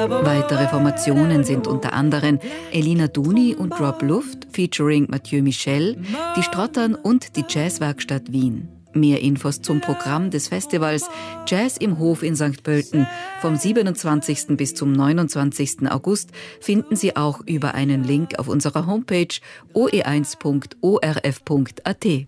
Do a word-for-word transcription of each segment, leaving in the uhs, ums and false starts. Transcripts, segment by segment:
Weitere Formationen sind unter anderem Elina Duni und Rob Luft featuring Mathieu Michel, die Strottern und die Jazzwerkstatt Wien. Mehr Infos zum Programm des Festivals Jazz im Hof in Sankt Pölten vom siebenundzwanzigsten bis zum neunundzwanzigsten August finden Sie auch über einen Link auf unserer Homepage o e eins punkt o r f punkt a t.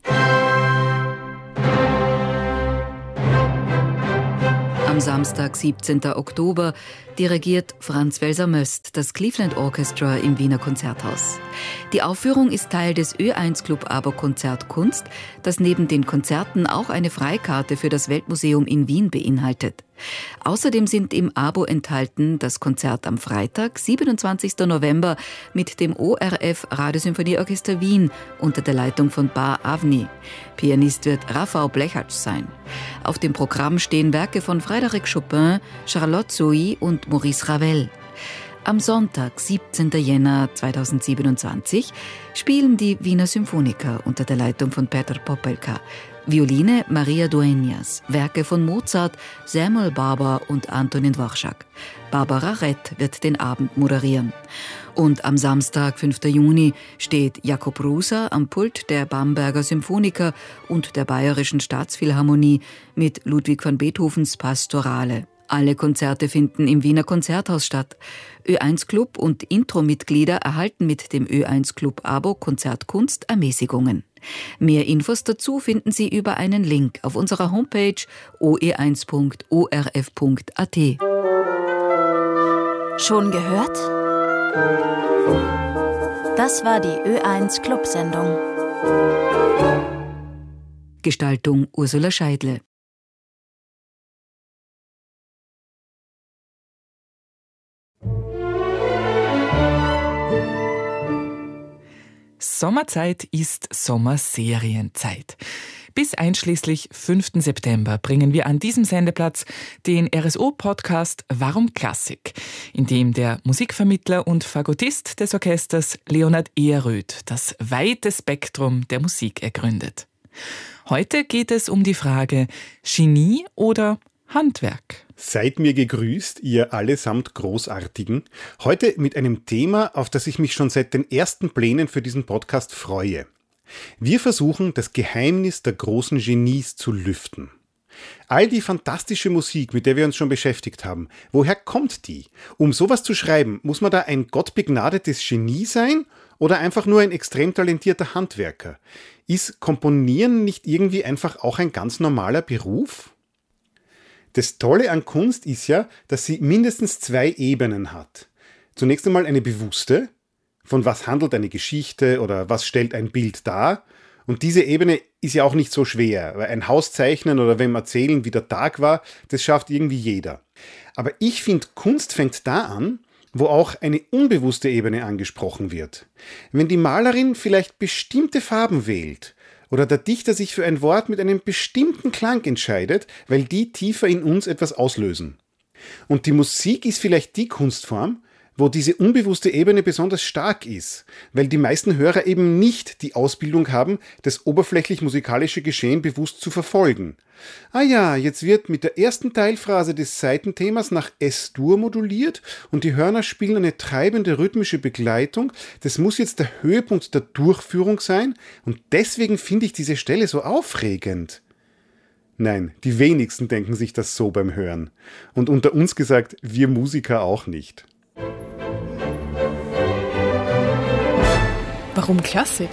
Am Samstag, siebzehnten Oktober, dirigiert Franz Welser-Möst das Cleveland Orchestra im Wiener Konzerthaus. Die Aufführung ist Teil des Ö eins Club Abo Konzert Kunst, das neben den Konzerten auch eine Freikarte für das Weltmuseum in Wien beinhaltet. Außerdem sind im Abo enthalten das Konzert am Freitag, siebenundzwanzigsten November, mit dem O R F Radiosymphonieorchester Wien unter der Leitung von Bar Avni. Pianist wird Rafał Blechardt sein. Auf dem Programm stehen Werke von Frédéric Chopin, Charlotte Sohi und Maurice Ravel. Am Sonntag, siebzehnten Jänner zweitausendsiebenundzwanzig, spielen die Wiener Symphoniker unter der Leitung von Petr Popelka. Violine Maria Dueñas, Werke von Mozart, Samuel Barber und Antonin Dvorak. Barbara Rett wird den Abend moderieren. Und am Samstag, fünften Juni, steht Jakob Ruser am Pult der Bamberger Symphoniker und der Bayerischen Staatsphilharmonie mit Ludwig van Beethovens Pastorale. Alle Konzerte finden im Wiener Konzerthaus statt. Ö eins Club und Intro-Mitglieder erhalten mit dem Ö eins Club Abo Konzert Kunst Ermäßigungen. Mehr Infos dazu finden Sie über einen Link auf unserer Homepage o e eins punkt o r f punkt a t. Schon gehört? Das war die Ö eins Club-Sendung. Gestaltung Ursula Scheidle. Sommerzeit ist Sommerserienzeit. Bis einschließlich fünften September bringen wir an diesem Sendeplatz den R S O-Podcast Warum Klassik, in dem der Musikvermittler und Fagottist des Orchesters Leonhard Ehrröth das weite Spektrum der Musik ergründet. Heute geht es um die Frage Genie oder Handwerk. Seid mir gegrüßt, ihr allesamt Großartigen. Heute mit einem Thema, auf das ich mich schon seit den ersten Plänen für diesen Podcast freue. Wir versuchen, das Geheimnis der großen Genies zu lüften. All die fantastische Musik, mit der wir uns schon beschäftigt haben, woher kommt die? Um sowas zu schreiben, muss man da ein gottbegnadetes Genie sein oder einfach nur ein extrem talentierter Handwerker? Ist Komponieren nicht irgendwie einfach auch ein ganz normaler Beruf? Das Tolle an Kunst ist ja, dass sie mindestens zwei Ebenen hat. Zunächst einmal eine bewusste, von was handelt eine Geschichte oder was stellt ein Bild dar. Und diese Ebene ist ja auch nicht so schwer, weil ein Haus zeichnen oder wem erzählen, wie der Tag war, das schafft irgendwie jeder. Aber ich finde, Kunst fängt da an, wo auch eine unbewusste Ebene angesprochen wird. Wenn die Malerin vielleicht bestimmte Farben wählt, oder der Dichter sich für ein Wort mit einem bestimmten Klang entscheidet, weil die tiefer in uns etwas auslösen. Und die Musik ist vielleicht die Kunstform, wo diese unbewusste Ebene besonders stark ist, weil die meisten Hörer eben nicht die Ausbildung haben, das oberflächlich musikalische Geschehen bewusst zu verfolgen. Ah ja, jetzt wird mit der ersten Teilphrase des Saitenthemas nach Es-Dur moduliert und die Hörner spielen eine treibende rhythmische Begleitung. Das muss jetzt der Höhepunkt der Durchführung sein und deswegen finde ich diese Stelle so aufregend. Nein, die wenigsten denken sich das so beim Hören. Und unter uns gesagt, wir Musiker auch nicht. Warum Klassik?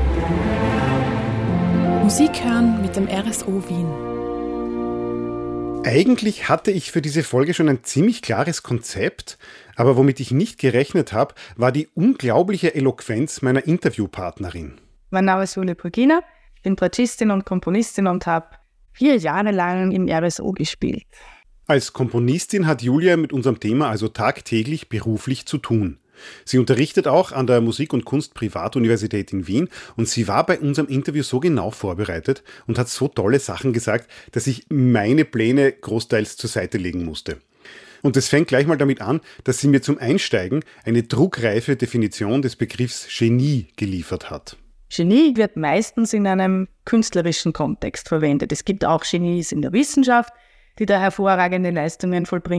Musik hören mit dem R S O Wien. Eigentlich hatte ich für diese Folge schon ein ziemlich klares Konzept, aber womit ich nicht gerechnet habe, war die unglaubliche Eloquenz meiner Interviewpartnerin. Mein Name ist Julia Burgina, ich bin Bratschistin und Komponistin und habe vier Jahre lang im R S O gespielt. Als Komponistin hat Julia mit unserem Thema also tagtäglich beruflich zu tun. Sie unterrichtet auch an der Musik- und Kunst-Privatuniversität in Wien und sie war bei unserem Interview so genau vorbereitet und hat so tolle Sachen gesagt, dass ich meine Pläne großteils zur Seite legen musste. Und es fängt gleich mal damit an, dass sie mir zum Einsteigen eine druckreife Definition des Begriffs Genie geliefert hat. Genie wird meistens in einem künstlerischen Kontext verwendet. Es gibt auch Genies in der Wissenschaft, die da hervorragende Leistungen vollbringen.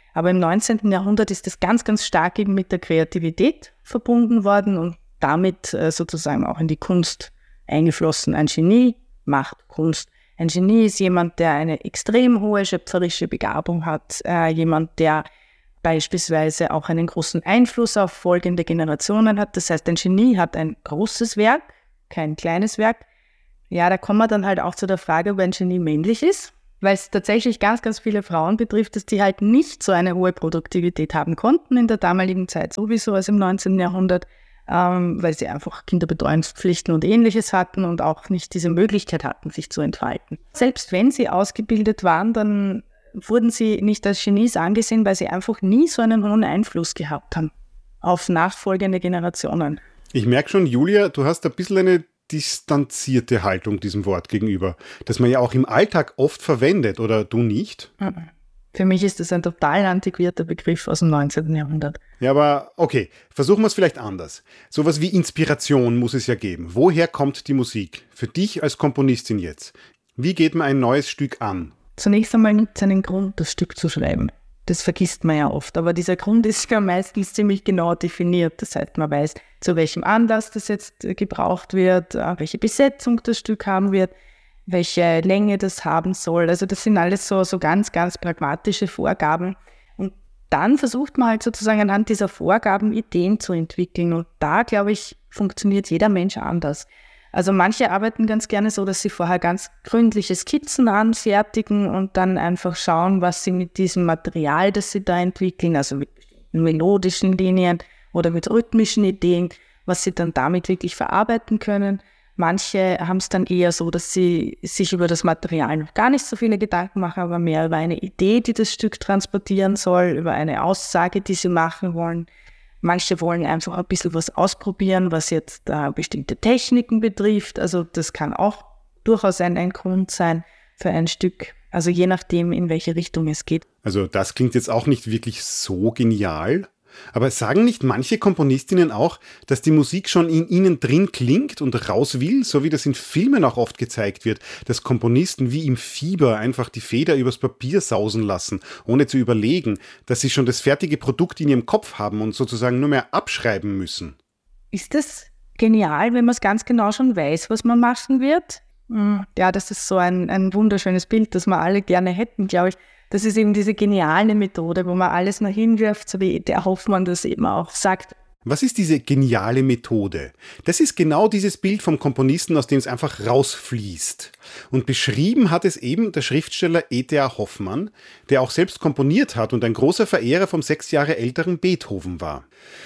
Aber im neunzehnten Jahrhundert ist das ganz, ganz stark eben mit der Kreativität verbunden worden und damit äh, sozusagen auch in die Kunst eingeflossen. Ein Genie macht Kunst. Ein Genie ist jemand, der eine extrem hohe schöpferische Begabung hat, äh, jemand, der beispielsweise auch einen großen Einfluss auf folgende Generationen hat. Das heißt, ein Genie hat ein großes Werk, kein kleines Werk. Ja, da kommen wir dann halt auch zu der Frage, ob ein Genie männlich ist, weil es tatsächlich ganz, ganz viele Frauen betrifft, dass die halt nicht so eine hohe Produktivität haben konnten in der damaligen Zeit, sowieso als im neunzehnten Jahrhundert, ähm, weil sie einfach Kinderbetreuungspflichten und Ähnliches hatten und auch nicht diese Möglichkeit hatten, sich zu entfalten. Selbst wenn sie ausgebildet waren, dann wurden sie nicht als Genies angesehen, weil sie einfach nie so einen hohen Einfluss gehabt haben auf nachfolgende Generationen. Ich merke schon, Julia, du hast ein bisschen eine distanzierte Haltung diesem Wort gegenüber, das man ja auch im Alltag oft verwendet, oder du nicht? Für mich ist das ein total antiquierter Begriff aus dem neunzehnten Jahrhundert. Ja, aber okay, versuchen wir es vielleicht anders. Sowas wie Inspiration muss es ja geben. Woher kommt die Musik? Für dich als Komponistin jetzt. Wie geht man ein neues Stück an? Zunächst einmal gibt es einen Grund, das Stück zu schreiben. Das vergisst man ja oft, aber dieser Grund ist ja meistens ziemlich genau definiert. Das heißt, man weiß, zu welchem Anlass das jetzt gebraucht wird, welche Besetzung das Stück haben wird, welche Länge das haben soll. Also das sind alles so, so ganz, ganz pragmatische Vorgaben. Und dann versucht man halt sozusagen anhand dieser Vorgaben Ideen zu entwickeln. Und da, glaube ich, funktioniert jeder Mensch anders. Also manche arbeiten ganz gerne so, dass sie vorher ganz gründliche Skizzen anfertigen und dann einfach schauen, was sie mit diesem Material, das sie da entwickeln, also mit melodischen Linien oder mit rhythmischen Ideen, was sie dann damit wirklich verarbeiten können. Manche haben es dann eher so, dass sie sich über das Material noch gar nicht so viele Gedanken machen, aber mehr über eine Idee, die das Stück transportieren soll, über eine Aussage, die sie machen wollen. Manche wollen einfach ein bisschen was ausprobieren, was jetzt äh, bestimmte Techniken betrifft. Also das kann auch durchaus ein, ein Grund sein für ein Stück. Also je nachdem, in welche Richtung es geht. Also das klingt jetzt auch nicht wirklich so genial. Aber sagen nicht manche Komponistinnen auch, dass die Musik schon in ihnen drin klingt und raus will, so wie das in Filmen auch oft gezeigt wird, dass Komponisten wie im Fieber einfach die Feder übers Papier sausen lassen, ohne zu überlegen, dass sie schon das fertige Produkt in ihrem Kopf haben und sozusagen nur mehr abschreiben müssen? Ist das genial, wenn man es ganz genau schon weiß, was man machen wird? Ja, das ist so ein, ein wunderschönes Bild, das wir alle gerne hätten, glaube ich. Das ist eben diese geniale Methode, wo man alles noch hinwirft, so wie der Hoffmann das eben auch sagt. Was ist diese geniale Methode? Das ist genau dieses Bild vom Komponisten, aus dem es einfach rausfließt. Und beschrieben hat es eben der Schriftsteller E T A Hoffmann, der auch selbst komponiert hat und ein großer Verehrer vom sechs Jahre älteren Beethoven war.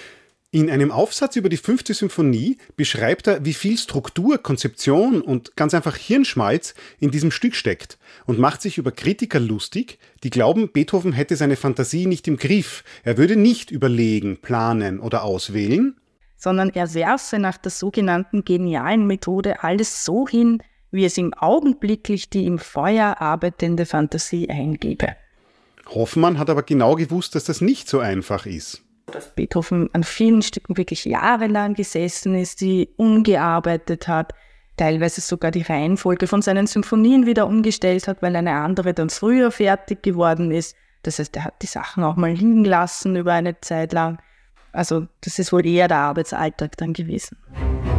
In einem Aufsatz über die fünfte Symphonie beschreibt er, wie viel Struktur, Konzeption und ganz einfach Hirnschmalz in diesem Stück steckt und macht sich über Kritiker lustig, die glauben, Beethoven hätte seine Fantasie nicht im Griff. Er würde nicht überlegen, planen oder auswählen, sondern er werfe nach der sogenannten genialen Methode alles so hin, wie es ihm augenblicklich die im Feuer arbeitende Fantasie eingebe. Hoffmann hat aber genau gewusst, dass das nicht so einfach ist. Dass Beethoven an vielen Stücken wirklich jahrelang gesessen ist, die umgearbeitet hat, teilweise sogar die Reihenfolge von seinen Symphonien wieder umgestellt hat, weil eine andere dann früher fertig geworden ist. Das heißt, er hat die Sachen auch mal liegen lassen über eine Zeit lang. Also das ist wohl eher der Arbeitsalltag dann gewesen.